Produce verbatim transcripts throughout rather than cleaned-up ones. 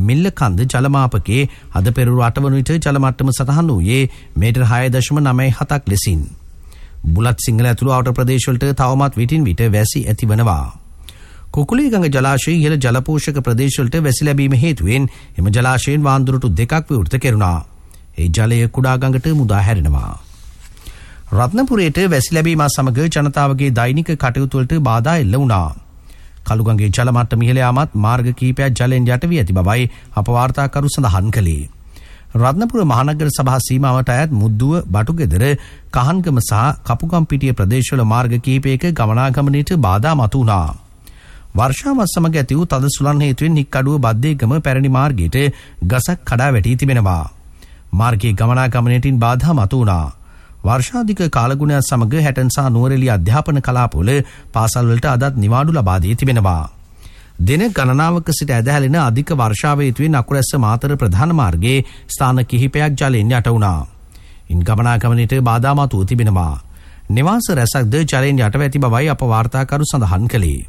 මිල්ල කන්ද ජලමාපකයේ අද පෙරවරු අට වන විට ජල මට්ටම සටහන් වූයේ මීටර් හය දශම නවය හතක් ලෙසින්. බුලත් සිංහල ඇතුළු ආවට ප්‍රදේශවලට තවමත් විටින් විට වැසි ඇතිවනවා. කුකුලීගඟ ජලාශයේ ඉහළ ජලපෝෂක ප්‍රදේශවලට වැසි ලැබීම හේතුවෙන් එම ජලාශයෙන් වාන්දුරටු දෙකක් විවෘත කෙරුණා. ඒ ජලය කුඩා ගඟට මුදා හැරෙනවා. රත්නපුරයට වැසි ලැබීම සමග ජනතාවගේ දෛනික කටයුතු වලට බාධා එල්ල වුණා. කළුගඟේ ජල මට්ටම ඉහළ යාමත් මාර්ග කිහිපයක් ජලයෙන් යට වී ඇති බවයි අප වාර්තාකරු සඳහන් කළේ. රත්නපුර මහනගර සභා සීමාවට අයත් මුද්දුව, බටුගෙදර, කහන්ගම සහ කපුගම්පිටිය ප්‍රදේශවල මාර්ග කිහිපයක ගමනාගමනයට බාධා මතු වුණා. වර්ෂාවත් සමග ඇති වූ තද සුළං හේතුවෙන් හික්කඩුව බද්දේගම පැරණි මාර්ගයට ගසක් කඩා වැටී තිබෙනවා. මාර්ගයේ ගමනාගමනයටින් බාධා මතු වුණා. වර්ෂාධික කාලගුණයත් සමග හැටන් සහ නුවරඑළිය අධ්‍යාපන කලාපවල පාසල්වලට අදත් නිවාඩු ලබා දී තිබෙනවා. දින ගණනාවක සිට ඇදහැලෙන අධික වර්ෂාව හේතුවෙන් අකුරැස්ස මාතර ප්‍රධාන මාර්ගයේ ස්ථාන කිහිපයක් ජලයෙන් යට වුණා. ඉන් ගමනාගමනයට බාධා මතුව තිබෙනවා. නිවාස රැසක්ද ජලයෙන් යටව ඇති බවයි අප වාර්තාකරු සඳහන් කළේ.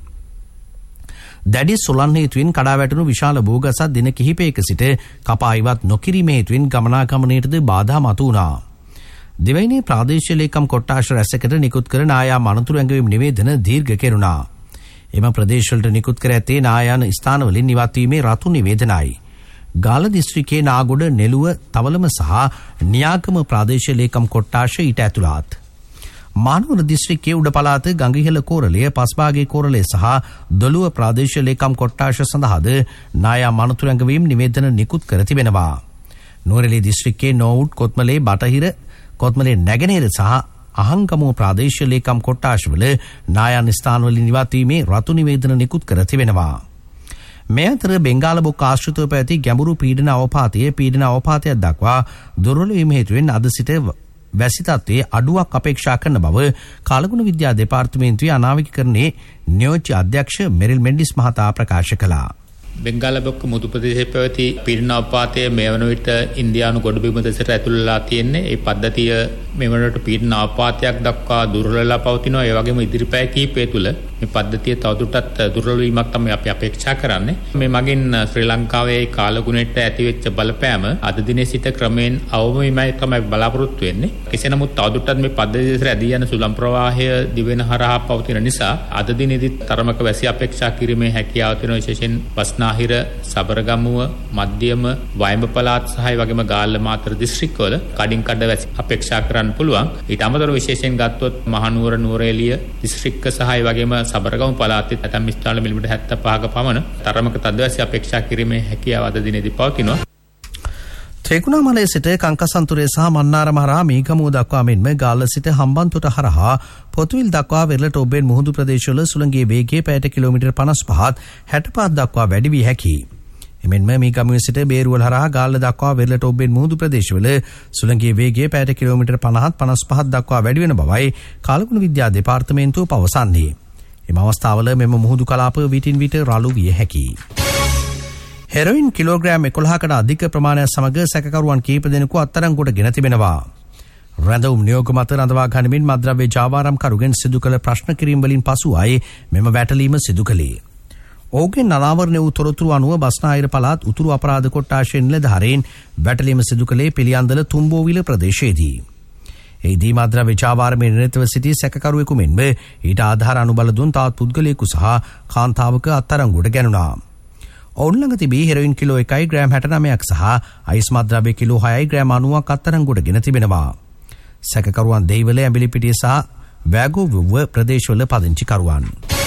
දැඩි සුළං හේතුවෙන් කඩා වැටුණු විශාල බෝගසක් දින කිහිපයක සිට කපා ඉවත් නොකිරීම හේතුවෙන් ගමනාගමනයටද බාධා මතු වුණා. දෙවැනි ප්‍රාදේශීය ලේකම් කොට්ටාශ රැසකට නිකුත් කර නායාම් අනතුරු ඇඟවීම් නිවේදන දීර්ඝ කෙරුණා. එම ප්‍රදේශවලට නිකුත් කර ඇත්තේ නායන ස්ථානවලින් ඉවත් වීමේ රතු නිවේදනයි. ගාල්ල දිස්ත්‍රික්කයේ නාගොඩ, නෙළුව, තවලම සහ නියාගම ප්‍රාදේශීය ලේකම් කොට්ටාශ ඊට ඇතුළත්. මානවර දිස්ත්‍රික්කයේ උඩ පළාත, ගඟිහෙල කෝරළය, පස්භාගයේ කෝරළය සහ දොළුව ප්‍රාදේශීය ලේකම් කොට්ටාශ සඳහාද නායම් අනතුරු ඇඟවීම් නිවේදන නිකුත් කර තිබෙනවා. නුවරඑළිය දිස්ත්‍රික්කයේ නෝඋඩ්, කොත්මලේ, බටහිර, කොත්මලේ නැගෙනහිර සහ අහංගමුව ප්‍රාදේශීය ලේකම් කොට්ටාශවල නායන් ස්ථානවලින් ඉවත් වීමේ රතු නිවේදන නිකුත් කර තිබෙනවා. මේ අතර බෙන්ගාල බොක් ආශ්‍රිතව පැවති ගැඹුරු පීඩන අවපාතයේ පීඩන අවපාතයක් දක්වා දුර්වල වීම හේතුවෙන් අද සිට වැසි තත්ත්වයේ අඩුවක් අපේක්ෂා කරන බව කාලගුණ විද්‍යා දෙපාර්තමේන්තුවේ අනාවැකිකරණයේ නියෝජ්‍ය අධ්‍යක්ෂ මෙරිල් මෙන්ඩිස් මහතා ප්‍රකාශ කළා. බෙන්ගාල බොක්ක මුදු ප්‍රදේශයේ පැවති පීඩන අවපාතය මේ වන විට ඉන්දියානු ගොඩබිම දෙසට ඇතුල් වෙලා තියෙන්නේ. ඒ පද්ධතිය මේ වනට පීඩන අවපාතයක් දක්වා දුර්වල වෙලා පවතිනවා. ඒ වගේම ඉදිරිපෑ කිහිපය තුළ මේ පද්ධතිය තවදුරටත් දුර්වල වීමක් තමයි අපි අපේක්ෂා කරන්නේ. මේ මගින් ශ්‍රී ලංකාවේ කාලගුණයට ඇතිවෙච්ච බලපෑම අද දිනේ සිට ක්‍රමයෙන් අවම වීමයි තමයි බලාපොරොත්තු වෙන්නේ. කෙසේ නමුත් තවදුරටත් මේ පද්ධතිය දෙසට ඇදී යන සුළං ප්‍රවාහය දිවෙන හරහා පවතින නිසා අද දිනේදී තරමක වැසි අපේක්ෂා කිරීමේ හැකියාව තියෙන විශේෂයෙන් බස්නාහිර, සබරගමුව, මධ්‍යම, වයඹ පළාත් සහ ඒ වගේම ගාල්ල මාතර දිස්ත්‍රික්කවල කඩින් කඩ වැසි අපේක්ෂා කරන්න පුළුවන්. ඊට අමතරව විශේෂයෙන් ගත්තොත් මහනුවර, නුවරඑළිය දිස්ත්‍රික්ක සහ ඒ වගේම සබරගමු පළාතේ ඇතැම් ස්ථාන මිලිමීටර් හැත්තෑ පහක පමණ තරමක තදවැසි අපේක්ෂා කිරීමේ හැකියාව අද දිනේදී පවතිනවා. ත්‍රිකුණාමලයේ සිට කංකසන්තුරේ සහ මන්නාරම හරහා මීගමුව දක්වා මෙන්ම ගාල්ල සිට හම්බන්තොට හරහා පොතුවිල් දක්වා වෙරළට ඔබෙන් මුහුදු ප්‍රදේශවල සුළඟේ වේගය පැයට කිලෝමීටර් පනස් පහත් හැට පහක් දක්වා වැඩි වී හැකියි. එමෙන්ම මීගමුවේ සිට බේරුවල හරහා ගාල්ල දක්වා වෙරළට ඔබෙන් මුහුදු ප්‍රදේශවල සුළඟේ වේගය පැයට කිලෝමීටර් පනහත් පනස් පහක් දක්වා වැඩි වෙන බවයි කාලගුණ විද්‍යා දෙපාර්තමේන්තුව පවසන්නේ. එම අවස්ථාවල මෙම මුහුදු කලාප විටින් විට රළු විය හැකියි. හෙරොයින් කිලෝග්‍රෑම් එකොළහකට අධික ප්‍රමාණයක් සමග සැකකරුවන් කීප දෙනෙකු අත්අඩංගුවට ගෙන තිබෙනවා. රැඳවුම් නියෝග මත රඳවා ගනිමින් මද්‍රව්‍ය ජාවාරම්කරුගෙන් සිදු කළ ප්‍රශ්න කිරීම් වලින් පසුවයි මෙම වැටලීම සිදු කළේ. ඔහුගෙන් අනාවරණය වූ තොරතුරු අනුව බස්නාහිර පළාත් උතුරු අපරාධ කොට්ටාශයේ නිලධාරීන් වැටලීම සිදු කළේ පිළියන්දල තුම්බෝවිල ප්‍රදේශයේදී. එහිදී මද්‍රව්‍ය ජාවාරමේ නිරතව සිටි සැකකරුවෙකු මෙන්ම ඊට ආධාර අනුබල දුන් තවත් පුද්ගලයෙකු සහ කාන්තාවක අත්අඩංගුවට ගැනුණා. ඔවුන් ළඟ තිබී හෙරොයින් කිලෝ එකයි ග්‍රෑම් හැට නවයක් සහ අයිස් මද්‍රව්‍ය කිලෝ හයයි ග්‍රෑම් අනූවක් අත්අඩංගුවට ගෙන තිබෙනවා. සැකකරුවන් දෙහිවල, ඇඹිලිපිටිය සහ වැගෝවුව ප්‍රදේශවල පදිංචිකරුවන්.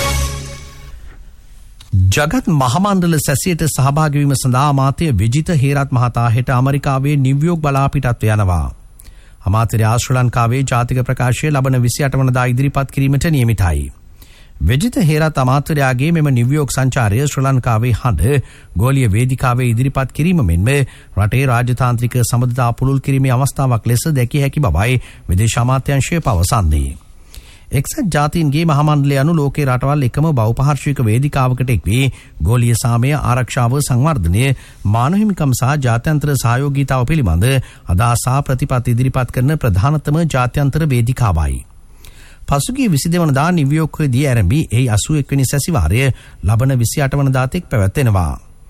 ජගත් මහමණ්ඩල සැසියට සහභාගී වීම සඳහා අමාත්‍ය විජිත හේරත් මහතා හෙට ඇමරිකාවේ නිව්යෝක් බලාපිටත්ව යනවා. අමාත්‍ය ශ්‍රී ලංකාවේ ජාතික ප්‍රකාශය ලබන විසි අට වනදා ඉදිරිපත් කිරීමට නියමිතයි. විජිත හේරත් අමාත්‍යයාගේ මෙම නිව්යෝක් සංචාරය ශ්‍රී ලංකාවේ හඬ ගෝලීය වේදිකාවේ ඉදිරිපත් කිරීම මෙන්ම රටේ රාජතාන්ත්‍රික සමබරතාව පුළුල් කිරීමේ අවස්ථාවක් ලෙස දැකිය හැකි බවයි විදේශ අමාත්‍යාංශය පවසන්නේ. එක්සත් ජාතීන්ගේ මහමණ්ඩලය අනු ලෝකේ රටවල් එකම බහුපාර්ශ්වික වේදිකාවකට එක්වී ගෝලීය සාමය, ආරක්ෂාව, සංවර්ධනය, මානව හිමිකම් සහ ජාත්‍යන්තර සහයෝගීතාව පිළිබඳ අදහස් සහ ප්‍රතිපත්ති ඉදිරිපත් කරන ප්‍රධානතම ජාත්‍යන්තර වේදිකාවයි. පසුගිය විසි දෙක වනදා නිව්යෝර්ක්වේදී ආරම්භී එහි අසූ එක් වෙනි සැසිවාරය ලබන විසි අට වනදා තෙක් පැවැත්වෙනවා.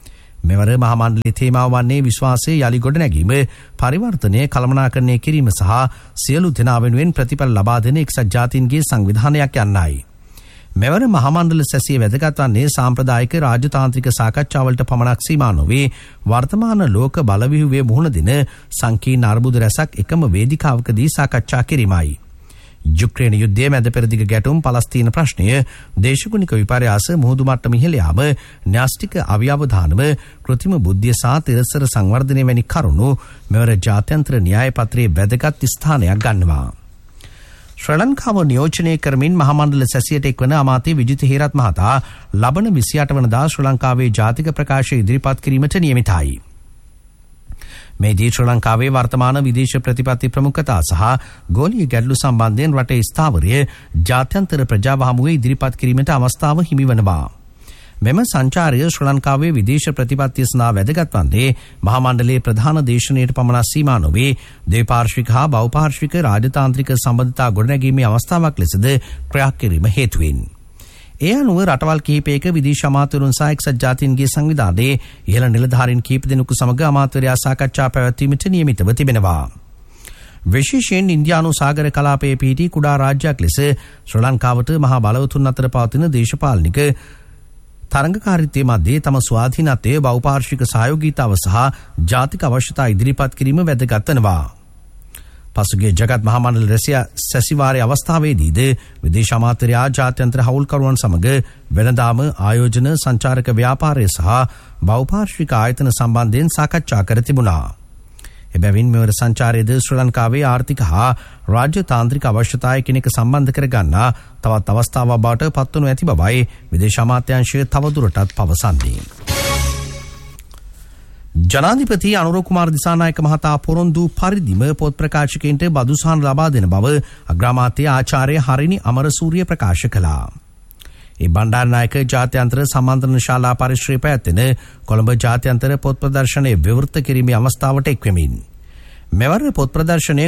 මෙවර මහමණ්ඩලයේ තේමාව වන්නේ විශ්වාසය යලි ගොඩනැගීම, පරිවර්තනය කළමනාකරණය කිරීම සහ සියලු දෙනා වෙනුවෙන් ප්‍රතිඵල ලබා දෙන එක්සත් ජාතීන්ගේ සංවිධානයක් යන්නයි. මෙවර මහමණ්ඩල සැසිය වැදගත් වන්නේ සාම්ප්‍රදායික රාජතාන්ත්‍රික සාකච්ඡාවලට පමණක් සීමා නොවේ, වර්තමාන ලෝක බලවිහුවේ මුහුණ දෙන සංකීර්ණ අර්බුද රැසක් එකම වේදිකාවකදී සාකච්ඡා කිරීමයි. යුක්‍රේන යුද්ධයේ මැද පෙරදිග ගැටුම්, පලස්තීන ප්‍රශ්නය, දේශගුණික විපර්යාස, මුහුදු මට්ටම ඉහළ යාම, න්‍යෂ්ටික අව්‍යවධානම, කෘත්‍රිම බුද්ධිය සහ තිරසර සංවර්ධනය වැනි කරුණු මෙවර ජාත්‍යන්තර න්‍යාය පත්‍රයේ වැදගත් ස්ථානයක් ගන්නවා. ශ්‍රී ලංකාව නියෝජනය කරමින් මහමණ්ඩල සැසියට එක්වන අමාත්‍ය විජිත හේරත් මහතා ලබන විසිඅට වනදා ශ්‍රී ලංකාවේ ජාතික ප්‍රකාශය ඉදිරිපත් කිරීමට නියමිතයි. මේදී ශ්‍රී ලංකාවේ වර්තමාන විදේශ ප්‍රතිපත්ති ප්‍රමුඛතා සහ ගෝලීය ගැටලු සම්බන්ධයෙන් රටේ ස්ථාවරය ජාත්‍යන්තර ප්‍රජාව හමුවේ ඉදිරිපත් කිරීමට අවස්ථාව හිමිවනවා. මෙම සංචාරය ශ්‍රී ලංකාවේ විදේශ ප්‍රතිපත්තිය සඳහා වැදගත් වන්නේ මහමණ්ඩලයේ ප්‍රධාන දේශනයට පමණක් සීමා නොවේ, දෙපාර්ශ්වික හා බහුපාර්ශ්වික රාජතාන්ත්‍රික සම්බන්ධතා ගොඩනැගීමේ අවස්ථාවක් ලෙසද ක්‍රියා කිරීම හේතුවෙන්. ඒ අනුව රටවල් කිහිපයක විදේශ අමාත්‍යවරුන් සහ එක්සත් ජාතීන්ගේ සංවිධානයේ ඉහළ නිලධාරීන් කීප දෙනෙකු සමග අමාත්‍යවරයා සාකච්ඡා පැවැත්වීමට නියමිතව තිබෙනවා. විශේෂයෙන් ඉන්දියානු සාගර කලාපයේ පිහිටි කුඩා රාජ්‍යයක් ලෙස ශ්‍රී ලංකාවට මහා බලවතුන් අතර පවතින දේශපාලනික තරංගකාරීත්වය මැදේ තම ස්වාධීනත්වය, බහුපාර්ශ්වික සහයෝගීතාව සහ ජාතික අවශ්‍යතා ඉදිරිපත් කිරීම වැදගත් වෙනවා. පසුගිය ජගත් මහමණ්ඩල රැසිය සැසිවාරයේ අවස්ථාවේදීද විදේශ අමාත්‍යවරයා ජාත්‍යන්තර හවුල්කරුවන් සමග වෙනදාම ආයෝජන, සංචාරක ව්‍යාපාරය සහ බහුපාර්ශ්වික ආයතන සම්බන්ධයෙන් සාකච්ඡා කර තිබුණා. එබැවින් මෙවර සංචාරයේද ශ්‍රී ලංකාවේ ආර්ථික හා රාජ්‍යතාන්ත්‍රික අවශ්‍යතා එකිනෙක සම්බන්ධ කරගන්නා තවත් අවස්ථාවක් බවට පත්වනු ඇති බවයි විදේශ අමාත්‍යාංශය තවදුරටත් පවසන්නේ. ජනාධිපති අනුර කුමාර දිසානායක මහතා පොරොන්දු පරිදිම පොත් ප්‍රකාශකයන්ට බදු සහන ලබා දෙන බව අග්‍රාමාත්‍ය ආචාර්ය හරිනි අමරසූරිය ප්‍රකාශ කළා. ඒ බණ්ඩාරනායක ජාත්‍යන්තර සම්මන්ත්‍රණ ශාලා පරිශ්‍රයේ පැවැත්වෙන කොළඹ ජාත්‍යන්තර පොත් ප්‍රදර්ශනයේ විවෘත කිරීමේ අවස්ථාවට එක්වෙමින් මෙවර පොත් ප්‍රදර්ශනයේ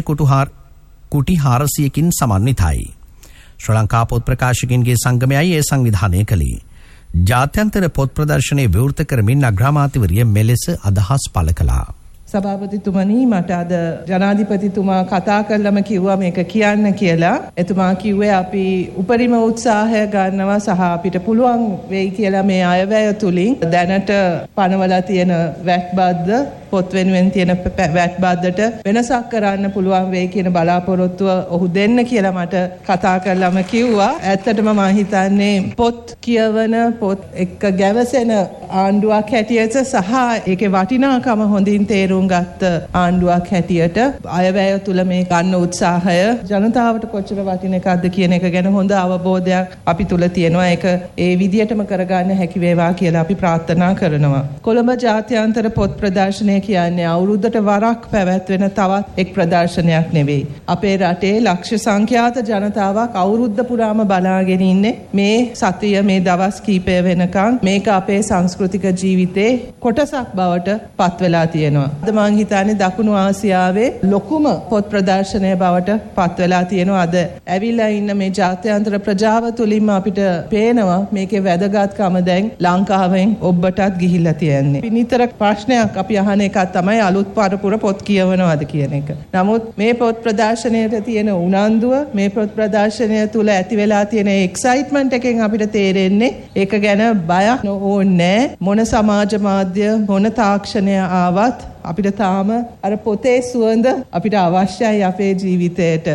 කුටි හාරසියකින් සමන්විතයි. ශ්‍රී ලංකා පොත් ප්‍රකාශකයන්ගේ සංගමයයි ඒ සංවිධානය කළේ. ජාත්‍යන්තර පොත් ප්‍රදර්ශනයේ විවෘත කරමින් අග්‍රාමාත්‍යවරිය මෙලෙස අදහස් පළ කළා. සභාපතිතුමනි, මට අද ජනාධිපතිතුමා කතා කරලම කිව්වා මේක කියන්න කියලා. එතුමා කිව්වේ අපි උපරිම උත්සාහය ගන්නවා සහ අපිට පුළුවන් වෙයි කියලා මේ අයවැය තුලින් දැනට පනවලා තියෙන වැට් බද්ද, පොත් වෙනුවෙන් තියෙන වැට් බද්දට වෙනසක් කරන්න පුළුවන් වෙයි කියන බලාපොරොත්තුව ඔහු දෙන්න කියලා මට කතා කරලම කිව්වා. ඇත්තටම මම හිතන්නේ පොත් කියවන, පොත් එක්ක ගැවසෙන ආණ්ඩුවක් හැටියට සහ ඒකේ වටිනාකම හොඳින් තේරුම් ගත්ත ආණ්ඩුවක් හැටියට අයවැය තුල මේ ගන්න උත්සාහය ජනතාවට කොච්චර වටින එකක්ද කියන එක ගැන හොඳ අවබෝධයක් අපි තුල තියෙනවා. ඒක ඒ විදියටම කරගන්න හැකි වේවා කියලා අපි ප්‍රාර්ථනා කරනවා. කොළඹ ජාත්‍යන්තර පොත් ප්‍රදර්ශනය කියන්නේ අවුරුද්දට වරක් පැවැත්වෙන තවත් එක් ප්‍රදර්ශනයක් නෙවෙයි. අපේ රටේ ලක්ෂ සංඛ්‍යාත ජනතාවක් අවුරුද්ද පුරාම බලාගෙන ඉන්නේ මේ සතිය, මේ දවස් කීපය වෙනකන් මේක අපේ සංස්කෘතික ජීවිතේ කොටසක් බවට පත් වෙලා තියෙනවා. අද මම හිතන්නේ දකුණු ආසියාවේ ලොකුම පොත් ප්‍රදර්ශනය බවට පත් වෙලා තියෙනවා. අද ඇවිල්ලා ඉන්න මේ ජාත්‍යන්තර ප්‍රජාව තුලින්ම අපිට පේනවා මේකේ වැදගත්කම දැන් ලංකාවෙන් ඔබටත් ගිහිල්ලා තියෙන්නේ. පිනිතර ප්‍රශ්නයක් අපි අහන එකක් තමයි අලුත් පරපුර පොත් කියවනවද කියන එක. නමුත් මේ පොත් ප්‍රදර්ශනයට තියෙන උනන්දුව, මේ පොත් ප්‍රදර්ශනය තුල ඇති වෙලා තියෙන එක්සයිට්මන්ට් එකෙන් අපිට තේරෙන්නේ ඒක ගැන බයක් ඕනේ. මොන සමාජ මාධ්‍ය, මොන තාක්ෂණය ආවත් අපිට තාම අර පොතේ සුවඳ අපිට අවශ්‍යයි අපේ ජීවිතයට.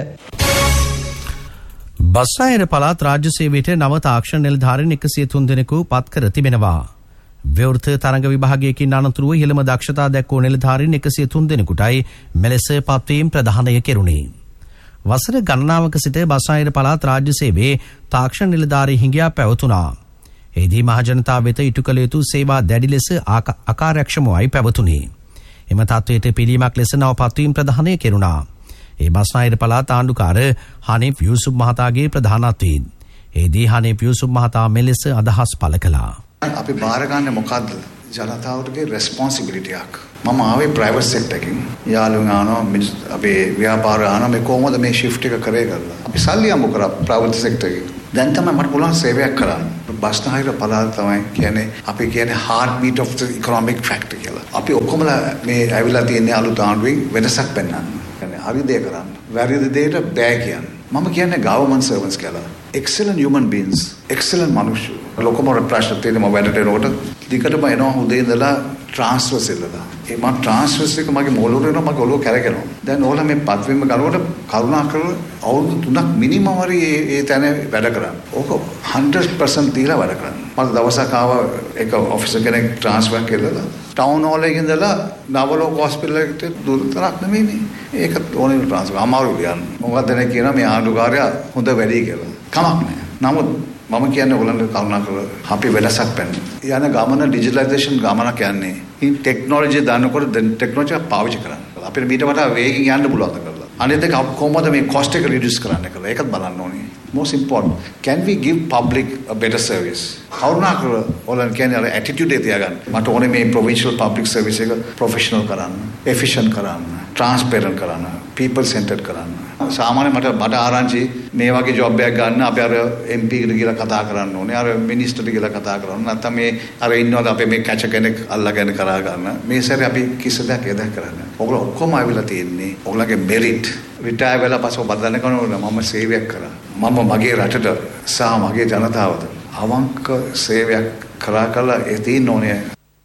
බස්නාහිර පළාත් රාජ්‍ය සේවයට නව තාක්ෂණ නිලධාරීන් එකසිය තුන් දෙනෙකු පත් කර තිබෙනවා. විවෘත තරඟ විභාගයකින් අනතුරුව ඉහළම දක්ෂතා දැක්වූ නිලධාරීන් එකසිය තුන් දෙනෙකුටයි මෙලෙස පත්වීම් ප්‍රදානය කෙරුණේ. වසර ගණනාවක සිට බස්නාහිර පළාත් රාජ්‍ය සේවයේ තාක්ෂණ නිලධාරී හිඟයා පැවතුණා. එහිදී මහජනතාව වෙත ඉටු කළ යුතු සේවා දැඩි ලෙස අකාර්යක්ෂමවයි පැවතුණේ. එම තත්වයට පිළියමක් ලෙස නව පත්වීම් ප්‍රදානය කෙරුණා. ඒ බස්නාහිර පළාත් ආණ්ඩුකාර හනීෆ් යූසුෆ් මහතාගේ ප්‍රධානත්වයෙන්. එහිදී හනීෆ් යූසුෆ් මහතා මෙලෙස අදහස් පළ කළා. අපි බාර ගන්න මොකද්ද? ජනතාවටගේ රෙස්පොන්සිබිලිටි එකක්. මම ආවේ ප්‍රයිවට් සෙක්ටර් එකකින්. යාළුවෝ ආනවා, අපේ ව්‍යාපාර ආනවා, මේ කොහොමද මේ shift එක කරේ කියලා. අපි සල්ලි අම්බ කරා ප්‍රයිවට් සෙක්ටර් එකේ. දැන් තමයි මට පුළුවන් සේවයක් කරන්න. බස්නාහිර පළාත තමයි කියන්නේ අපි කියන්නේ heart beat of the economic factor කියලා. අපි ඔක්කොමලා මේ ඇවිල්ලා තියෙන අලුත් ආණ්ඩුවෙන් වෙනසක් පෙන්වන්න. කියන්නේ හරි දේ කරන්න. වැරදි දෙයට බෑ කියන්නේ. මම කියන්නේ government servants කියලා. excellent human beings, excellent මනුෂ්‍යයෝ. ලොකම ප්‍රශ්න තියෙන මම වැඩට එනකොට දිගටම එනවා උදේ ඉඳලා ට්‍රාන්ස්ෆර්ස් ඉල්ලලා. ඒ මම ට්‍රාන්ස්ෆර්ස් එක මගේ මොළොර වෙනවා මගේ ඔළුව කැරකෙනවා. දැන් ඕලා මේ පත්වීම ගනකොට කරුණා කරලා අවුරුදු තුනක් මිනිමම් හරි ඒ ඒ තැන වැඩ කරන්න. ඕක one hundred percent දීලා වැඩ කරන්න. මම දවසක් ආව එක ඔෆිසර් කෙනෙක් ට්‍රාන්ස්ෆර් කළා. ටවුන් හෝල් එකේ ඉඳලා නවලෝක හොස්පිටල් එකට දුරතරක් නෙමෙයිනේ. ඒක ඕනේ ට්‍රාන්ස්ෆර් අමාරු කියන්නේ. මොකක්ද නේ කියනවා මේ ආණ්ඩුකාරයා හොඳ වැඩි කියලා. කමක් නැහැ. නමුත් මම කියන්නේ ඔයගොල්ලන්ට කරුණා කරලා අපි වෙනසක් පෙන්න. යන ගමන ඩිජිටලයිසේෂන් ගමනක් යන්නේ. ඉන් ටෙක්නොලොජි දානකොට දැන් ටෙක්නොලොජි පාවිච්චි කරන්න. අපිට මීට වඩා වේගෙන් යන්න පුළුවන් කරලා. අනිත් එක කොහොමද මේ cost එක reduce කරන්න කියලා. ඒකත් බලන්න ඕනේ. Most important, can we give public a better service? කරුණා කරලා ඔයගොල්ලන් කියන්නේ අර attitude එක තියාගන්න. මට ඕනේ මේ provincial public service එක professional කරන්න, efficient කරන්න, transparent කරන්න, people centered කරන්න. සාමාන්‍ය මට මට ආරංචි මේ වගේ ජොබ් එකක් ගන්න අපි අර එම් පී කට කියලා කතා කරන්න ඕනේ අර මිනිස්ටර්ට කියලා කතා කරන්න නැත්නම් මේ අර ඉන්නවද අපේ මේ කැච කෙනෙක් අල්ලගෙන කරා ගන්න මේ සැරේ අපි කිසි දෙයක් එදා කරන්නේ ඔයගොල්ලෝ ඔක්කොම ආවිලා තියෙන්නේ ඔයගොල්ලෝගේ මෙරිට් රිටයර් වෙලා පස්සෙ බදන්න කරනවා මම සේවයක් කරා මම මගේ රටට සහ මගේ ජනතාවට අවංක සේවයක් කරා කළා ඒ තියෙන්න ඕනේ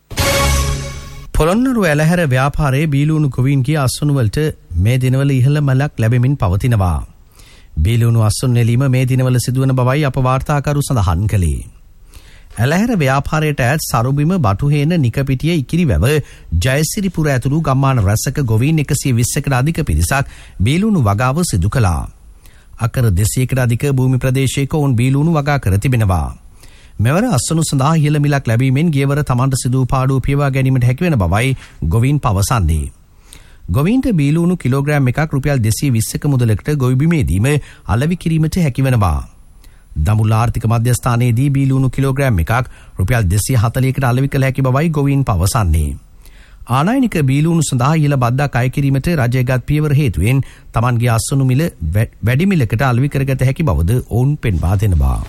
පොළොන්නරු ඇලහැර ව්‍යාපාරයේ බීලුණු ගොවීන්ගේ අස්වනු වලට මේ දිනවල ඉහළ මලක් ලැබෙමින් පවතිනවා. බීලුණු අස්වනු නෙලීම මේ දිනවල සිදුවන බවයි අප වාර්තාකරු සඳහන් කළේ. ඇලහැර ව්‍යාපාරයට ඈත් සරුබිම බටුහේන නිකපිටිය ඉකිරිවැව ජයසිරිපුර ඇතුළු ගම්මාන රැසක ගොවීන් එකසිය විස්සකට අධික පිරිසක් බීලුණු වගාව සිදු කළා. අකර දෙසීයකට අධික භූමි ප්‍රදේශයක ඔවුන් බීලුණු වගා කර තිබෙනවා. මෙවර අස්වනු සඳහා ඉහළ මිලක් ලැබීමෙන් ගියවර තමන්ට සිදු පාඩුව පියවා ගැනීමට හැකිවන බවයි ගොවීන් පවසන්නේ. ගොවීන්ට බීලුණු කිලෝග්‍රෑම් එකක් රුපියල් දෙසිය විස්සක මුදලකට ගොවිබිමේදීම අලෙවි කිරීමට හැකිවනවා. දඹුල්ල ආර්ථික මධ්‍යස්ථානයේදී බීලුණු කිලෝග්‍රෑම් එකක් රුපියල් දෙසිය හතළිහකට අලෙවි කළ හැකි බවයි ගොවීන් පවසන්නේ. ආනයනික බීලුණු සඳහා ඉහළ බද්දක් අය කිරීමට රජයගත් පියවර හේතුවෙන් තමන්ගේ අස්වනු මිල වැඩි මිලකට අලෙවි කරගත හැකි බවද ඔවුන් පෙන්වා දෙනවා.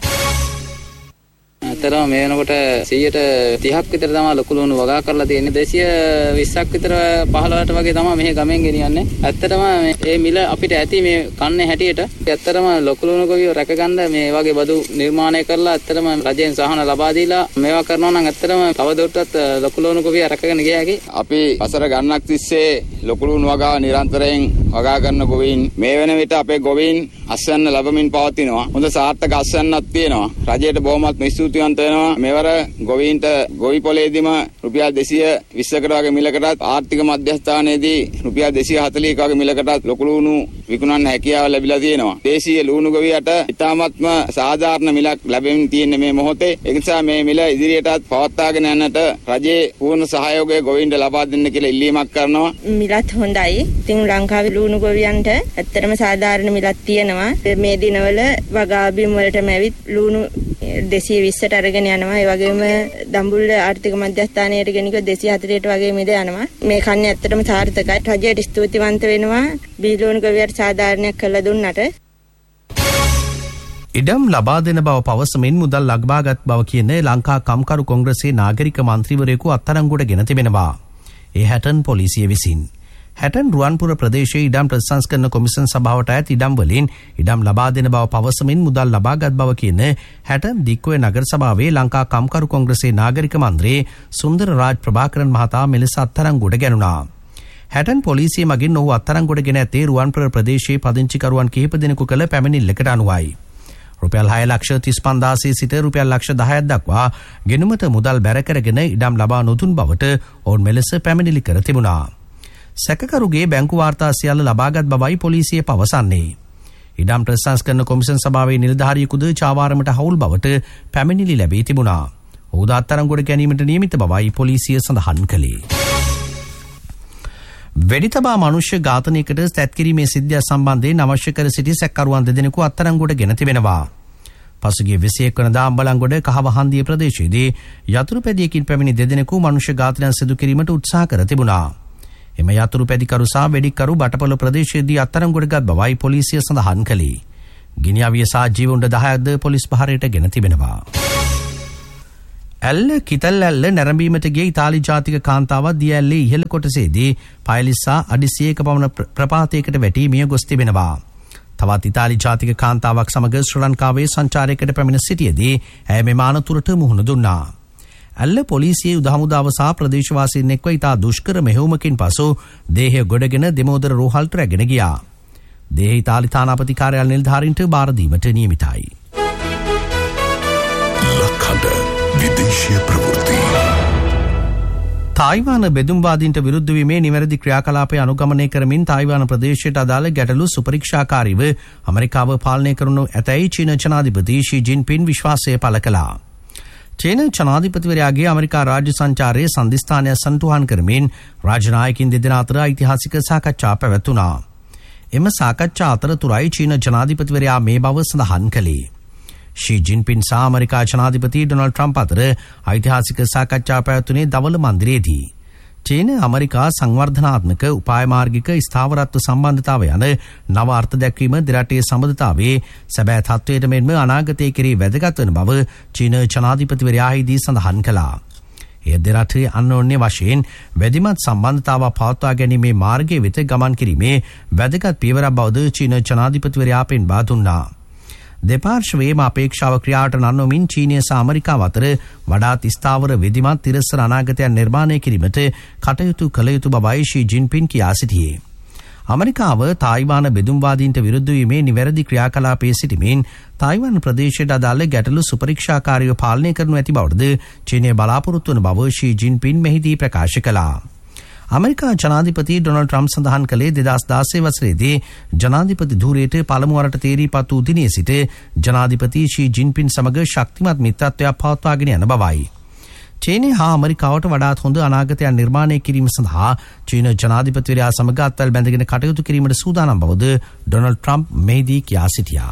ඇත්තටම මේ වෙනකොට සීයට තිහක් විතර තමයි ලොකු ලුණු වගා කරලා තියෙන්නේ. දෙසිය විස්සක් විතර පහළොවට වගේ තමයි මෙහි ගමෙන් ගෙනියන්නේ. ඇත්තටම මේ මිල අපිට ඇති මේ කන්නේ හැටියට ඇත්තටම ලොකු ලුණු ගොවියෝ රැකගන්න මේ වගේ බදු නිර්මාණය කරලා ඇත්තටම රජයෙන් සහන ලබා දීලා මේවා කරනවා නම් ඇත්තටම තවදුරටත් ලොකු ලුණු ගොවියා රැකගෙන ගිය හැකි. අපි වසර ගණනක් තිස්සේ ලොකු ලුණු වගාව නිරන්තරයෙන් වගා කරන ගොවීන් මේ වෙන විට අපේ ගොවීන් අස්වැන්න ලැබමින් පවතිනවා. හොඳ සාර්ථක අස්වැන්නක් තියෙනවා. රජයට බොහොමත් ස්තුතිවන්ත වෙනවා. මෙවර ගොවීන්ට ගොවි පොලේදීම රුපියල් දෙසිය විස්සකට වගේ මිලකටත් ආර්ථික මධ්‍යස්ථානයේදී රුපියල් දෙසිය හතළිහක වගේ මිලකටත් ලොකු ලුණු විකුණන්න හැකියාව ලැබිලා තියෙනවා. දේශීය ලුණු ගොවියට ඉතාමත්ම සාධාරණ මිලක් ලැබෙමින් තියෙන මේ මොහොතේ ඒ නිසා මේ මිල ඉදිරියටත් පවත්වාගෙන යන්නට රජයේ පූර්ණ සහයෝගය ගොවීන්ට ලබා දෙන්න කියලා ඉල්ලීමක් කරනවා. මිලත් හොඳයි. ඉතින් ලංකාවේ ලුණු ගොවියන්ට ඇත්තටම සාධාරණ මිලක් තියෙනවා. මේ දිනවල වගාබිම් වලටම ඇවිත් ලුණු දෙසිය විස්සට අරගෙන යනවා. ඒ වගේම දඹුල්ල ආර්ථික මධ්‍යස්ථානයට ගෙනික දෙසිය හතළිහට වගේ මිල යනවා. මේ කන්නේ ඇත්තටම සාර්ථකයි. රජයට ස්තුතිවන්ත වෙනවා. බීලුණු ගොවියට සාධාරණයක් කළා දුන්නට. ඉඩම් ලබා දෙන බව පවසමින් මුදල් ලබාගත් බව කියන ලංකා කම්කරු කොංග්‍රසයේ නාගරික මන්ත්‍රීවරයෙකු අත්අඩංගුවට ගෙන තිබෙනවා. ඒ හැටන් පොලිසිය විසින් හැටන් රුවන්පුර ප්‍රදේශයේ ඉඩම් ප්‍රතිසංස්කරණ කොමිසම් සභාවට ඇත් ඉඩම් වලින් ඉඩම් ලබා දෙන බව පවසමින් මුදල් ලබාගත් බව කියන හැටන් දික්කොය නගර සභාවේ ලංකා කම්කරු කොංග්‍රසයේ නාගරික මන්ත්‍රී සුන්දර රාජ් ප්‍රභාකරන් මහතා මෙලෙස අත්අඩංගුවට ගැනුණා. හැටන් පොලිසිය මගින් ඔහු අත්අඩංගුවට ගෙන ඇත්තේ රුවන්පුර ප්‍රදේශයේ පදිංචිකරුවන් කිහිප දෙනෙකු කළ පැමිණිල්ලකට අනුවයි. රුපියල් හය ලක්ෂ තිස් පන්දාසය සිට රුපියල් ලක්ෂ දහයක් දක්වා ගෙනුමට මුදල් බැර කරගෙන ඉඩම් ලබා නොදුන් බවට ඔවුන් මෙලෙස පැමිණිලි කර තිබුණා. සැකකරුගේ බැංකු වාර්තා සියල්ල ලබාගත් බවයි පොලිසිය පවසන්නේ. ඉඩම් ප්‍රතිසංස්කරණ කොමිසම් සභාවේ නිලධාරියෙකුද චාවාරමට හවුල් බවට පැමිණිලි ලැබී තිබුණා. ඔහු අත්අඩංගුවට ගැනීමට නියමිත බවයි පොලිසිය සඳහන් කළේ. වෙඩිතබා මනුෂ්‍ය ඝාතනයකට සැත් කිරීමේ සිද්ධිය සම්බන්ධයෙන් අවශ්‍ය කර සිටි සැකකරුවන් දෙදෙනෙකු අත්අඩංගුවට ගෙන තිබෙනවා. පසුගිය විසිඑක වනදා අම්බලන්ගොඩ කහවහන්දිය ප්‍රදේශයේදී යතුරු පැදියකින් පැමිණි දෙදෙනෙකු මනුෂ්‍ය ඝාතනයක් සිදු කිරීමට උත්සාහ කර තිබුණා. එම යතුරු පැදිකරු සහ වෙඩිකරු බටපොළ ප්‍රදේශයේදී අත්අඩංගුවට ගත් බවයි පොලිසිය සඳහන් කළේ. ගිනි අවිය සහ ජීවුණ්ඩ දහයක්ද පොලිස් භාරයට ගෙන තිබෙනවා. ඇල්ල කිතල් ඇල්ල නැරඹීමට ගිය ඉතාලි ජාතික කාන්තාවක් දිය ඇල්ලේ ඉහළ කොටසේදී පයලිස්සා අඩි සියයක පමණ ප්‍රපාතයකට වැටී මිය ගොස් තිබෙනවා. තවත් ඉතාලි ජාතික කාන්තාවක් සමග ශ්‍රී ලංකාවේ සංචාරයකට පැමිණ සිටියදී ඇය මෙම අනතුරට මුහුණ දුන්නා. ඇල්ල පොලිසියේ උදහමුදාව සහ ප්‍රදේශවාසීන් එක්ව ඉතා දුෂ්කර මෙහෙයුමකින් පසු දේහය ගොඩගෙන දෙමෝදර රෝහලට රැගෙන ගියා. දේහ ඉතාලි තානාපති කාර්යාල නිලධාරීන්ට බාර දීමට නියමිතයි. ලක්හඬ විදේශීය ප්‍රවෘත්ති. තායිවාන බෙදුම්වාදීන්ට විරුද්ධ වීමේ නිවැරදි ක්‍රියාකලාපය අනුගමනය කරමින් තායිවාන ප්‍රදේශයට අදාළ ගැටලු සුපරීක්ෂාකාරීව ඇමරිකාව පාලනය කරනු ඇතැයි චීන ජනාධිපති ෂී ජින්පින් විශ්වාසය පළ කළා. චීන ජනාධිපතිවරයාගේ ඇමරිකා රාජ්‍ය සංචාරයේ සන්ධිස්ථානය සන්තුහන් කරමින් රාජනායකින් දෙදෙනා අතර ඓතිහාසික සාකච්ඡා පැවැත්වුණා. එම සාකච්ඡා අතරතුරයි චීන ජනාධිපතිවරයා මේ බව සඳහන් කළේ. ෂී ජින්පින් සහ ඇමරිකා ජනාධිපති ඩොනල්ඩ් ට්‍රම්ප් අතර ඓතිහාසික සාකච්ඡා පැවැත්වුණේ දවල මන්දිරයේදී. චීන ඇමරිකා සංවර්ධනාත්මක උපායමාර්ගික ස්ථාවරත්ව සම්බන්ධතාව යන නව අර්ථ දැක්වීම දෙරටේ සම්බන්ධතාවයේ සැබෑ තත්වයට මෙන්ම අනාගතයේ කෙරෙහි වැදගත් වන බව චීන ජනාධිපතිවරයාහිදී සඳහන් කළා. එය දෙරටේ අන්‍යෝන්‍ය වශයෙන් වැදිමත් සම්බන්ධතාවක් පවත්වා ගැනීමේ මාර්ගය වෙත ගමන් කිරීමේ වැදගත් පියවරක් බවද චීන ජනාධිපතිවරයා පෙන්වා දුන්නා. දෙපාර්ශ්වයේම අපේක්ෂාව ක්‍රියාවට නංවමින් චීනය සහ ඇමරිකාව අතර වඩාත් ස්ථාවර වෙදිමත් තිරස්තර අනාගතයක් නිර්මාණය කිරීමට කටයුතු කළ යුතු බවයි ෂී ජින්පින් කියා සිටියේ. ඇමරිකාව තායිවාන බෙදුම්වාදීන්ට විරුද්ධ වීමේ නිවැරදි ක්‍රියාකලාපයේ සිටමින් තායිවාන ප්‍රදේශයට අදාළ ගැටලු සුපරීක්ෂාකාරීව පාලනය කරනු ඇති බවද චීනය බලාපොරොත්තු වන බව ෂී ජින්පින් මෙහිදී ප්‍රකාශ කළා. ඇමරිකා ජනාධිපති ඩොනල්ඩ් ට්‍රම්ප් සඳහන් කළේ දෙදහස් දාසය වසරේදී ජනාධිපති ධූරයට පළමු වරට තේරීපත් වූ දිනේ සිට ජනාධිපති ෂී ජින්පින් සමග ශක්තිමත් මිත්‍රත්වයක් පවත්වාගෙන යන බවයි. චීනය හා ඇමරිකාවට වඩාත් හොඳ අනාගතයක් නිර්මාණය කිරීම සඳහා චීන ජනාධිපතිවරයා සමග අත්වැල් බැඳගෙන කටයුතු කිරීමට සූදානම් බවද ඩොනල්ඩ් ට්‍රම්ප් මෙහිදී කියා සිටියා.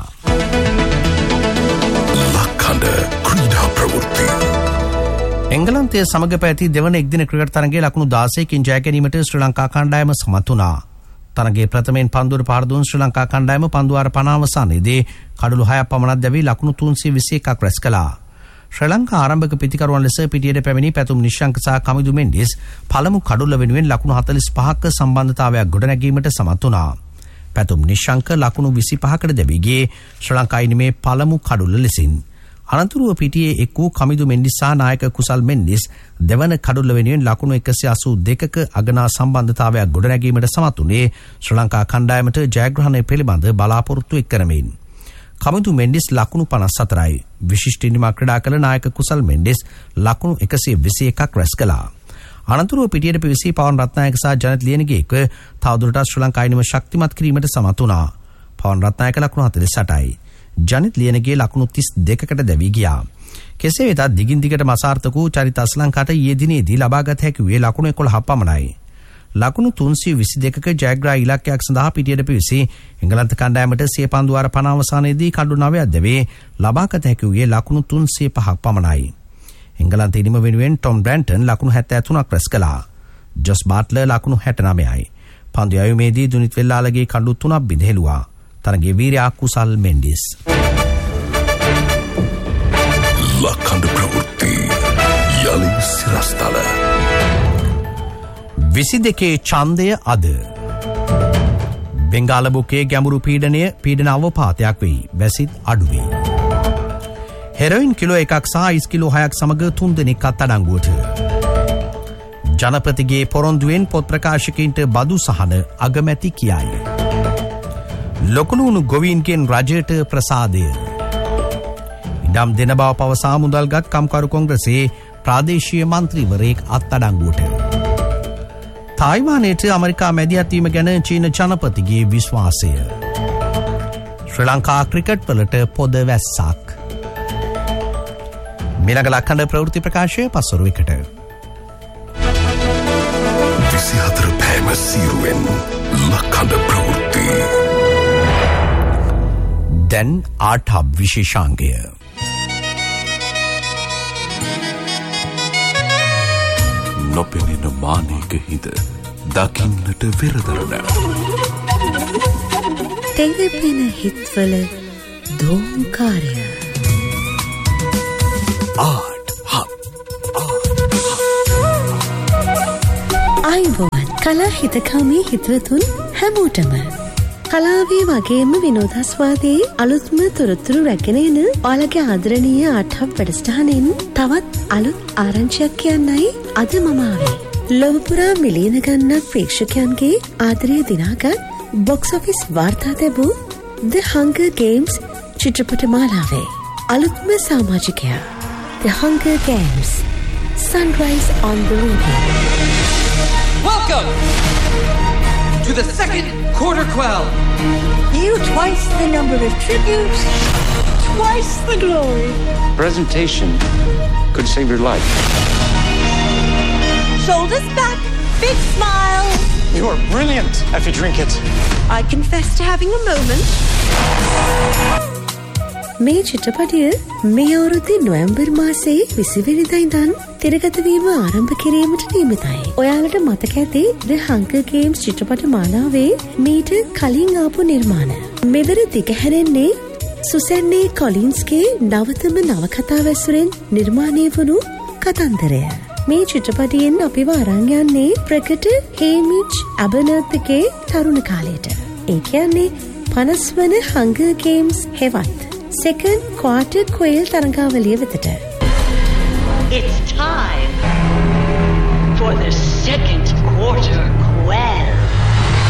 ලක්හඬ ක්‍රීඩා ප්‍රවෘත්ති. එංගලන්තය සමග පැවති දෙවන එක්දින ක්‍රිකට් තරගයේ ලකුණු දාසයකින් ජය ගැනීමට ශ්‍රී ලංකා කණ්ඩායම සමත් වුණා. තරගයේ ප්‍රථමයෙන් පන්දුවට පාර දුන් ශ්‍රී ලංකා කණ්ඩායම පන්දු වාර පනහ අවසානයේදී කඩලු හයක් පමණක් දැවී ලකුණු තුන්සිය විසි එකක් රැස් කළා. ශ්‍රී ලංකා ආරම්භක පිතිකරුවන් ලෙස පිටියට පැමිණි පැතුම් නිශ්ශංක සහ කමිදු මෙන්ඩිස් පළමු කඩුල්ල වෙනුවෙන් ලකුණු හතළිස් පහක සම්බන්ධතාවයක් ගොඩනැගීමට සමත් වුණා. පැතුම් නිශ්ශංක ලකුණු විසි පහකට දැවී ගියේ ශ්‍රී ලංකා ඉනිමේ පළමු කඩුල්ල ලෙසින්. අනතුරුව පිටියේ එක් වූ කමිදු මෙන්ඩිස් සහ නායක කුසල් මෙන්ඩිස් දෙවන කඩුල්ල වෙනුවෙන් ලකුණු එකසිය අසූ දෙකක අගනා සම්බන්ධතාවයක් ගොඩනැගීමට සමත් වුණේ ශ්‍රී ලංකා කණ්ඩායමට ජයග්‍රහණය පිළිබඳ බලාපොරොත්තු එක් කරමින්. කමිදු මෙන්ඩිස් ලකුණු පනස් හතරයි. විශිෂ්ට ඉනිමක් ක්‍රීඩා කළ නායක කුසල් මෙන්ඩිස් ලකුණු එකසිය විසි එකක් රැස් කළා. අනතුරුව පිටියට පිවිසී පවන් රත්නායක සහ ජනත් ලියනගේ එක්ව තවදුරටත් ශ්‍රී ලංකා ඉනිම ශක්තිමත් කිරීමට සමත් වුණා. පවන් රත්නායක ලකුණු හතළිස් අටයි. ජනිත් ලියනගේ ලකුණු තිස් දෙකකට දැවී ගියා. කෙසේ වෙතත් දිගින් දිගටම අසාර්ථක වූ චරිත අස්ලංකාට ඊයේ දිනේදී ලබාගත හැකි වූයේ ලකුණු එකොළහ පමණයි. ලකුණු තුන්සිය විසි දෙකක ජයග්‍රාහී ඉලක්කයක් සඳහා පිටියට පිවිසී එංගලන්ත කණ්ඩායමට සිය පන්දු වාර පනහ අවසානයේදී කඩු නවයක් දැවේ ලබාගත හැකි වූයේ ලකුණු තුන්සිය පහක් පමණයි. එංගලන්ත ඉනිම වෙනුවෙන් ටොම් බ්‍රැන්ටන් ලකුණු හැත්තෑ තුනක් රැස් කළා. ජොස් බාට්ලර් ලකුණු හැට නවයයි. පන්දු යැවීමේදී දුනිත් වෙල්ලාලගේ කඩු තුනක් බිඳහෙළුවා. තරගේ වීරයා කුසල් මෙන්ඩිස්. ලක්හඬ ප්‍රවෘත්ති යලි සිරස්තල. විසි දෙකේ ඡන්දය අද. බෙන්ගාල බුකේ ගැඹුරු පීඩනය පීඩන අවපාතයක් වෙයි. වැසිත් අඩුවේ. හෙරොයින් කිලෝ එකක් සහ අයිස් කිලෝ හයක් සමග තුන් දෙනෙක් අත්අඩංගුවට. ජනපතිගේ පොරොන්දුවෙන් පොත් ප්‍රකාශකයින්ට බදු සහන අගමැති කියයි. ලොකුලුණු ගොවීන්ගෙන් රජයට ප්‍රසාදය. ඉඩම් දෙන බව පවසා මුදල්ගත් කම්කරු කොංග්‍රසයේ ප්‍රාදේශීය මන්ත්‍රීවරයෙක් අත්අඩංගුවට. තායිවානයට ඇමරිකා මැදිහත්වීම ගැන චීන ජනපතිගේ විශ්වාසය. ශ්‍රී ලංකා ක්‍රිකට් වලට පොද වැස්සක්. මිළඟ ලක්හඬ ප්‍රවෘත්ති ප්‍රකාශය පස්වරු එකට. විසිහතර පෑම සීරුවෙන් ලක්හඬ ප්‍රවෘත්ති. දැන් ආටහබ් විශේෂාංගය. නොපෙනෙන මානයක හිද දකින්නට වෙරදරන තෙරපෙන හිත්වල දෝංකාරය. ආට් හබ් ආයුබෝවන් කලා හිතකාමී හිතවතුන් හැමෝටම කලාවේ වගේම විනෝදාස්වාදයේ අලුත්ම තොරතුරු රැගෙන එන ඔයාලගේ ආදරණීය ආටහබ් වැඩසටහනින් තවත් අලුත් ආරංචියක් කියන්නයි අද මම ආවේ. ලොව පුරා මිලියන ගණනක් ප්‍රේක්ෂකයන්ගේ ආදරය දිනාගත් බොක්ස් ඔෆිස් වාර්තා ලැබූ The Hunger Games චිත්‍රපට මාලාවේ අලුත්ම සමාජිකයා The Hunger Games Sunrise on the Reaping. Welcome to the second quarter quell. You twice the number of tributes, twice the glory. Presentation could save your life. Shoulders back, big smile. You are brilliant if you drink it. I confess to having a moment. මේ චිත්‍රපටය මේ අවුරුද්දේ නොවැම්බර් මාසයේ විසි වෙනිදා ඉඳන් තිරගත වීම ආරම්භ කිරීමට නියමිතයි. ඔයාලට මතක ඇති The Hunger Games චිත්‍රපට මාලාවේ මීට කලින් ආපු නිර්මාණ. මෙවර දිගහැරෙන්නේ සුසැන්නේ කොලින්ස්ගේ නවතම නවකතා වැසුරෙන් නිර්මාණය වුණු කතන්දරය. මේ චිත්‍රපටයෙන් අපිව අරන් යන්නේ ප්‍රකට හේමිච් අබර්නර්ත්ගේ තරුණ කාලයට. ඒ කියන්නේ පනස් වන Hunger Games හෙවත් second quarter quail තරඟාවලිය වෙතට. It's time for the second quarter quell.